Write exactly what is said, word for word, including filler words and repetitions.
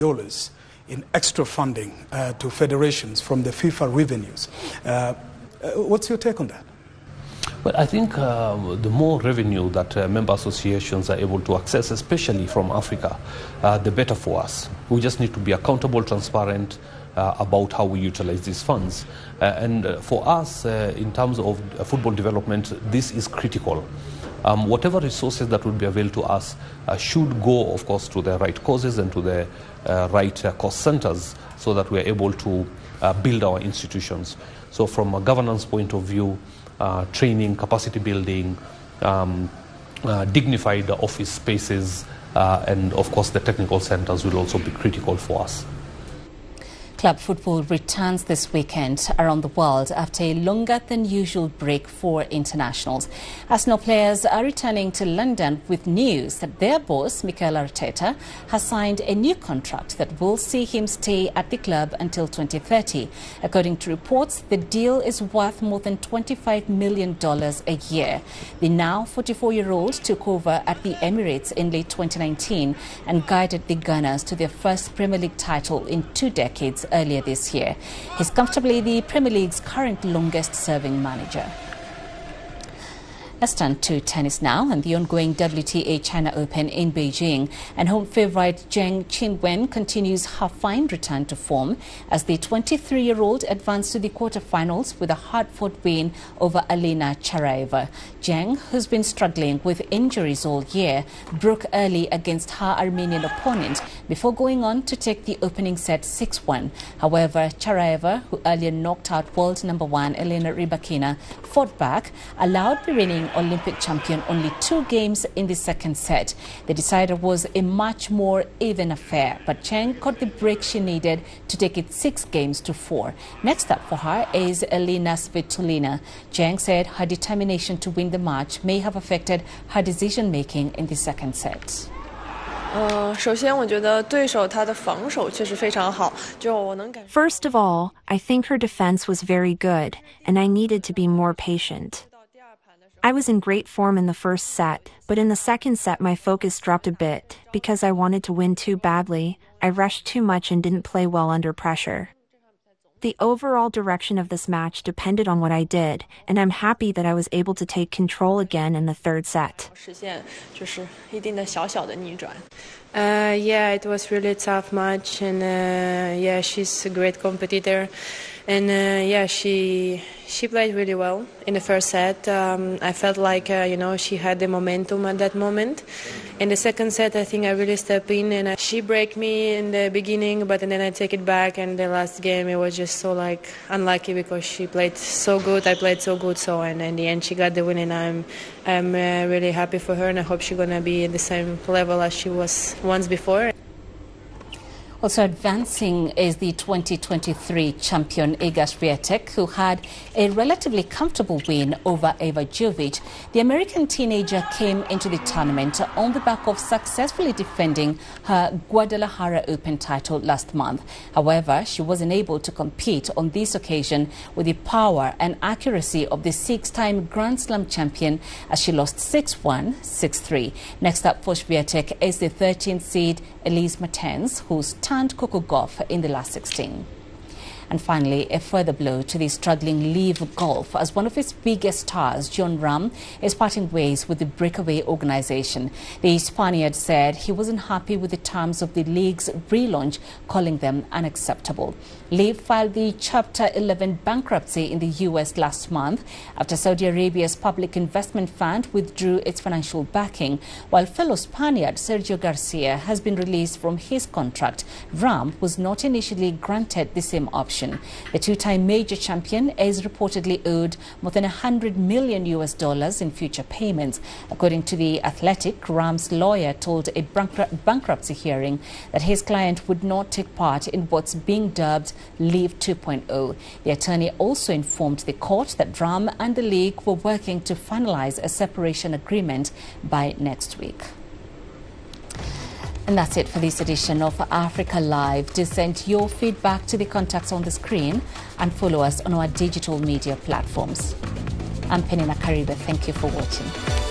dollars in extra funding uh, to federations from the FIFA revenues. Uh, uh, what's your take on that? Well, I think uh, the more revenue that uh, member associations are able to access, especially from Africa, uh, the better for us. We just need to be accountable, transparent uh, about how we utilize these funds. Uh, and uh, for us, uh, in terms of uh, football development, this is critical. Um, whatever resources that would be available to us uh, should go, of course, to the right causes and to the uh, right uh, cost centers so that we are able to uh, build our institutions. So from a governance point of view, uh, training, capacity building, um, uh, dignified office spaces, uh, and of course the technical centers will also be critical for us. Club football returns this weekend around the world after a longer than usual break for internationals. Arsenal players are returning to London with news that their boss, Mikel Arteta, has signed a new contract that will see him stay at the club until twenty thirty. According to reports, the deal is worth more than twenty-five million dollars a year. The now forty-four-year-old took over at the Emirates in late twenty nineteen and guided the Gunners to their first Premier League title in two decades earlier this year. He's comfortably the Premier League's current longest-serving manager. Let's turn to tennis now and the ongoing W T A China Open in Beijing. And home favourite Zheng Qinwen continues her fine return to form as the twenty-three-year-old advanced to the quarterfinals with a hard-fought win over Elena Charaeva. Zheng, who's been struggling with injuries all year, broke early against her Armenian opponent before going on to take the opening set six one. However, Charaeva, who earlier knocked out world number one Elena Rybakina, fought back, allowed the reigning Olympic champion only two games in the second set. The decider was a much more even affair, but Zheng got the break she needed to take it six games to four. Next up for her is Elena Svitolina. Zheng said her determination to win the match may have affected her decision-making in the second set. First of all, I think her defense was very good, and I needed to be more patient. I was in great form in the first set, but in the second set my focus dropped a bit because I wanted to win too badly. I rushed too much and didn't play well under pressure. The overall direction of this match depended on what I did, and I'm happy that I was able to take control again in the third set. Uh, yeah, it was really a tough match, and uh, yeah, she's a great competitor, and uh, yeah, she she played really well in the first set. Um, I felt like uh, you know she had the momentum at that moment. In the second set, I think I really stepped in, and uh, she broke me in the beginning, but then I take it back. And the last game, it was just so like unlucky because she played so good, I played so good, so and in the end she got the win, and I'm I'm uh, really happy for her, and I hope she's gonna be at the same level as she was once before. Also advancing is the twenty twenty-three champion Iga Swiatek, who had a relatively comfortable win over Eva Jovic. The American teenager came into the tournament on the back of successfully defending her Guadalajara Open title last month. However, she wasn't able to compete on this occasion with the power and accuracy of the six-time Grand Slam champion as she lost six one, six three. Next up for Swiatek is the thirteenth seed Elise Mertens, who's turned Coco Gauff in the last sixteen. And finally, a further blow to the struggling Live Golf as one of its biggest stars, Jon Rahm, is parting ways with the breakaway organization. The Spaniard said he wasn't happy with the terms of the league's relaunch, calling them unacceptable. Live filed the Chapter eleven bankruptcy in the U S last month after Saudi Arabia's public investment fund withdrew its financial backing, while fellow Spaniard Sergio Garcia has been released from his contract. Rahm was not initially granted the same option. The two-time major champion is reportedly owed more than one hundred million U S dollars in future payments. According to The Athletic, Rahm's lawyer told a bankruptcy hearing that his client would not take part in what's being dubbed Live two point oh. The attorney also informed the court that Rahm and the league were working to finalize a separation agreement by next week. And that's it for this edition of Africa Live. Do send your feedback to the contacts on the screen and follow us on our digital media platforms. I'm Penina Karibe. Thank you for watching.